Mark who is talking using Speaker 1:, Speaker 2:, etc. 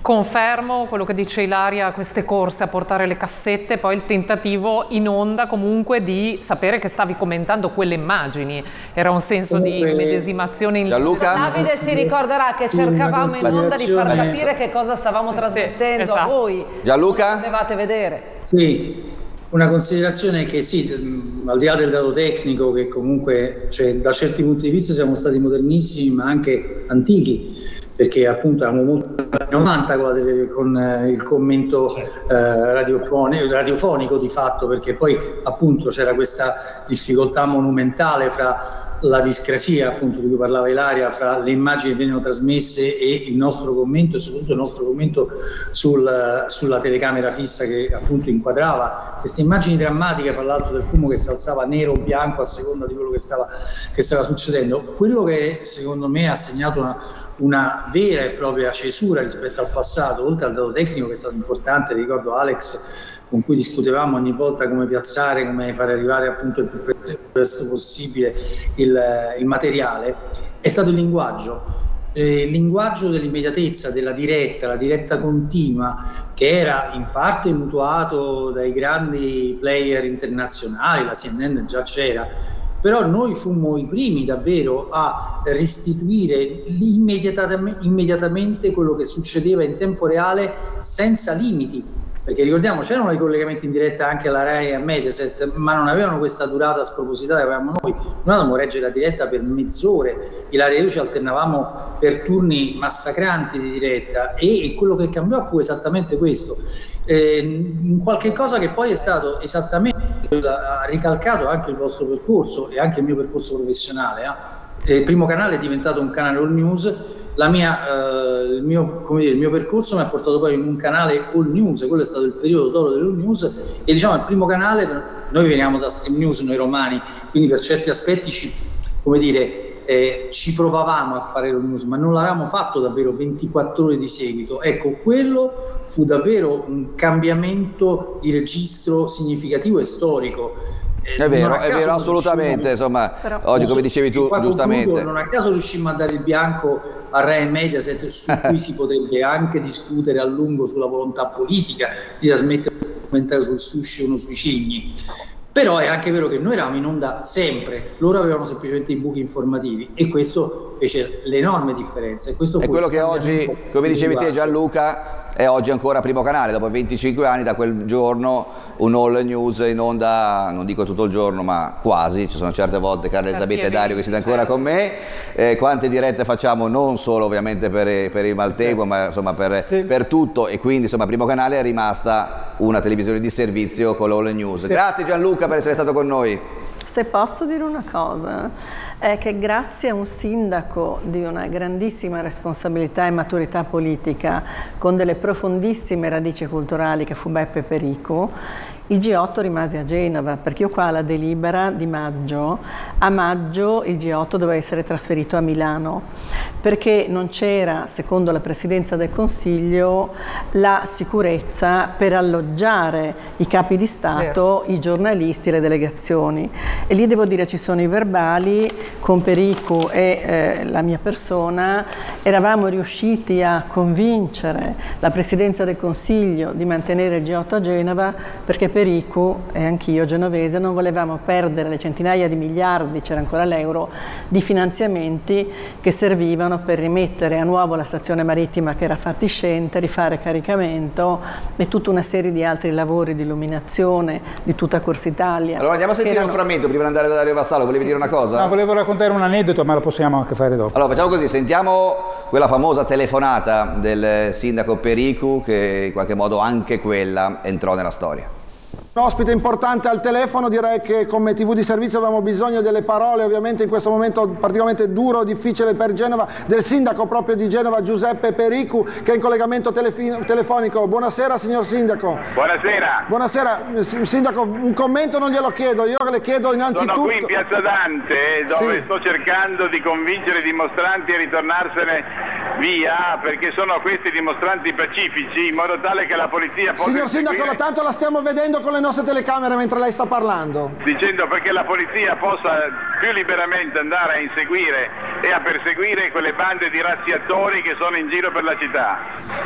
Speaker 1: Confermo quello che dice Ilaria, queste corse a portare le cassette, poi il tentativo in onda comunque di sapere che stavi commentando quelle immagini. Era un senso di immedesimazione in
Speaker 2: Gianluca?
Speaker 3: Davide si ricorderà che cercavamo in onda di far capire che cosa stavamo trasmettendo
Speaker 1: esatto.
Speaker 3: a voi.
Speaker 2: Gianluca?
Speaker 3: Dovevate vedere.
Speaker 4: Sì, una considerazione che sì, al di là del dato tecnico, che comunque da certi punti di vista siamo stati modernissimi ma anche antichi, perché appunto eravamo molto anni 90 con il commento radiofonico di fatto, perché poi appunto c'era questa difficoltà monumentale fra la discrasia appunto di cui parlava Ilaria, fra le immagini che venivano trasmesse e il nostro commento, e soprattutto il nostro commento sulla telecamera fissa che appunto inquadrava queste immagini drammatiche, fra l'altro del fumo che si alzava nero o bianco a seconda di quello che stava succedendo. Quello che secondo me ha segnato una vera e propria cesura rispetto al passato, oltre al dato tecnico che è stato importante, ricordo Alex con cui discutevamo ogni volta come piazzare, come fare arrivare appunto il più presto possibile il materiale, è stato il linguaggio dell'immediatezza, della diretta, la diretta continua, che era in parte mutuato dai grandi player internazionali, la CNN già c'era, però noi fummo i primi davvero a restituire immediatamente quello che succedeva in tempo reale senza limiti. Perché ricordiamo, c'erano i collegamenti in diretta anche alla Rai e a Mediaset, ma non avevano questa durata spropositata che avevamo noi. Noi andavamo a reggere la diretta per mezz'ore, Ilaria e io ci alternavamo per turni massacranti di diretta, e quello che cambiò fu esattamente questo. Qualche cosa che poi è stato esattamente, ha ricalcato anche il vostro percorso e anche il mio percorso professionale. Il primo canale è diventato un canale all news. Il mio percorso mi ha portato poi in un canale all news, quello è stato il periodo d'oro dell'all news, e diciamo il primo canale, noi veniamo da Stream News, noi romani, quindi per certi aspetti ci provavamo a fare l'all news, ma non l'avevamo fatto davvero 24 ore di seguito. Ecco, quello fu davvero un cambiamento di registro significativo e storico.
Speaker 2: È vero, assolutamente, insomma, oggi come dicevi tu giustamente.
Speaker 4: Non a caso riuscimmo a dare il bianco a Rai e Mediaset, su cui si potrebbe anche discutere a lungo sulla volontà politica di trasmettere un documentario sul sushi o uno sui cigni. Però è anche vero che noi eravamo in onda sempre, loro avevano semplicemente i buchi informativi, e questo fece l'enorme differenza.
Speaker 2: È quello che oggi, come dicevi te Gianluca, è oggi ancora primo canale, dopo 25 anni da quel giorno, un all news in onda, non dico tutto il giorno ma quasi, ci sono certe volte Carla Elisabetta e Dario che siete ancora con me, quante dirette facciamo non solo ovviamente per il Malteguo, ma insomma per tutto, e quindi insomma primo canale è rimasta una televisione di servizio con l'all news. Grazie Gianluca per essere stato con noi.
Speaker 5: Se posso dire una cosa, è che grazie a un sindaco di una grandissima responsabilità e maturità politica, con delle profondissime radici culturali, che fu Beppe Pericu, il G8 rimase a Genova, perché io qua alla delibera di maggio, a maggio il G8 doveva essere trasferito a Milano, perché non c'era, secondo la Presidenza del Consiglio, la sicurezza per alloggiare i capi di Stato, i giornalisti, le delegazioni. E lì devo dire ci sono i verbali, con Pericu e la mia persona eravamo riusciti a convincere la Presidenza del Consiglio di mantenere il G8 a Genova, perché Pericu e anch'io genovese non volevamo perdere le centinaia di miliardi, c'era ancora l'euro, di finanziamenti che servivano per rimettere a nuovo la stazione marittima che era fatiscente, rifare caricamento e tutta una serie di altri lavori di illuminazione di tutta Corsa Italia.
Speaker 2: Allora andiamo a sentire un frammento prima di andare da Dario Vassallo. Volevi dire una cosa?
Speaker 6: No, volevo raccontare un aneddoto, ma lo possiamo anche fare dopo.
Speaker 2: Allora facciamo così, sentiamo quella famosa telefonata del sindaco Pericu, che in qualche modo anche quella entrò nella storia.
Speaker 7: Un ospite importante al telefono, direi che come TV di servizio abbiamo bisogno delle parole, ovviamente in questo momento particolarmente duro, difficile per Genova, del sindaco proprio di Genova, Giuseppe Pericu, che è in collegamento telefonico. Buonasera signor sindaco.
Speaker 8: Buonasera.
Speaker 7: Buonasera, sindaco, un commento non glielo chiedo, io le chiedo innanzitutto...
Speaker 8: Sono qui in Piazza Dante, dove sto cercando di convincere i dimostranti a ritornarsene via, perché sono questi dimostranti pacifici, in modo tale che la polizia possa...
Speaker 7: Signor sindaco, tanto la stiamo vedendo con le nostre telecamere mentre lei sta parlando.
Speaker 8: Dicendo perché la polizia possa più liberamente andare a inseguire e a perseguire quelle bande di razziatori che sono in giro per la città.